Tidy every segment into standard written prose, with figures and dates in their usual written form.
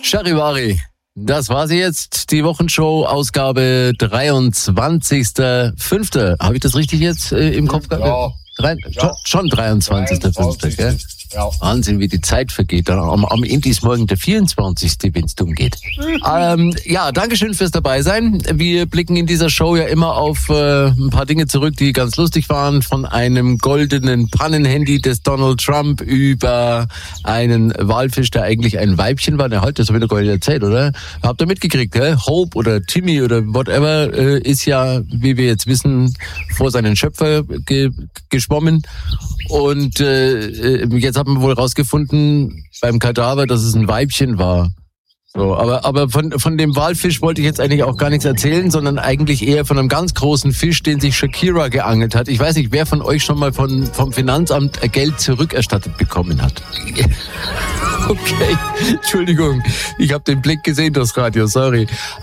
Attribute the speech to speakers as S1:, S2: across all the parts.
S1: Charivari, das war sie jetzt, die Wochenshow, Ausgabe 23.05. Habe ich das richtig jetzt im Kopf gehabt? Ja. Schon 23.05. Gell? Ja. Wahnsinn, wie die Zeit vergeht. Am Ende ist morgen der 24., wenn es dumm geht. Ja, Dankeschön fürs Dabeisein. Wir blicken in dieser Show ja immer auf ein paar Dinge zurück, die ganz lustig waren. Von einem goldenen Pannenhandy des Donald Trump über einen Walfisch, der eigentlich ein Weibchen war. Der das habe ich doch gar nicht erzählt, oder? Habt ihr mitgekriegt, gell? Hope oder Timmy oder whatever ist ja, wie wir jetzt wissen, vor seinen Schöpfer geschwommen. Und jetzt haben wir wohl rausgefunden beim Kadaver, dass es ein Weibchen war. So, aber von dem Walfisch wollte ich jetzt eigentlich auch gar nichts erzählen, sondern eigentlich eher von einem ganz großen Fisch, den sich Shakira geangelt hat. Ich weiß nicht, wer von euch schon mal vom Finanzamt Geld zurückerstattet bekommen hat. Okay, Entschuldigung, ich habe den Blick gesehen durchs Radio, sorry.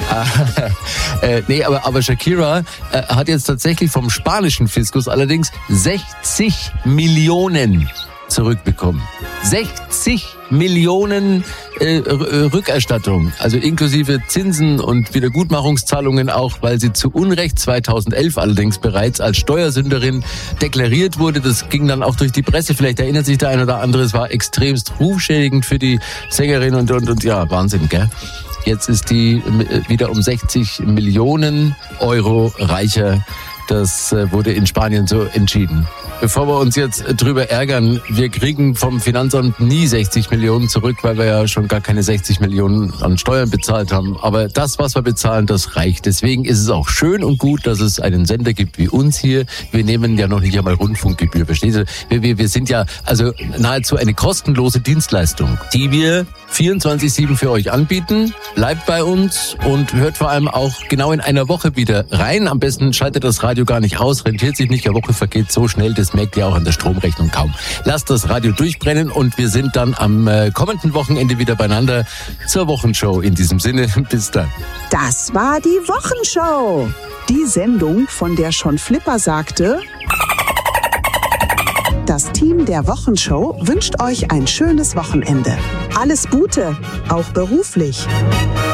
S1: Nee, aber Shakira hat jetzt tatsächlich vom spanischen Fiskus allerdings 60 Millionen zurückbekommen. 60 Millionen Rückerstattung, also inklusive Zinsen und Wiedergutmachungszahlungen auch, weil sie zu Unrecht 2011 allerdings bereits als Steuersünderin deklariert wurde. Das ging dann auch durch die Presse, vielleicht erinnert sich der ein oder andere, es war extremst rufschädigend für die Sängerin und ja, Wahnsinn, gell? Jetzt ist die wieder um 60 Millionen Euro reicher. Das wurde in Spanien so entschieden. Bevor wir uns jetzt drüber ärgern, wir kriegen vom Finanzamt nie 60 Millionen zurück, weil wir ja schon gar keine 60 Millionen an Steuern bezahlt haben. Aber das, was wir bezahlen, das reicht. Deswegen ist es auch schön und gut, dass es einen Sender gibt wie uns hier. Wir nehmen ja noch nicht einmal Rundfunkgebühr, verstehst du? Wir sind ja also nahezu eine kostenlose Dienstleistung, die wir 24/7 für euch anbieten. Bleibt bei uns und hört vor allem auch genau in einer Woche wieder rein. Am besten schaltet das Radio gar nicht aus, rentiert sich nicht. Eine Woche vergeht so schnell, das merkt ihr auch an der Stromrechnung kaum. Lasst das Radio durchbrennen und wir sind dann am kommenden Wochenende wieder beieinander zur Wochenshow. In diesem Sinne, bis dann.
S2: Das war die Wochenshow. Die Sendung, von der schon Flipper sagte: Das Team der Wochenshow wünscht euch ein schönes Wochenende. Alles Gute, auch beruflich.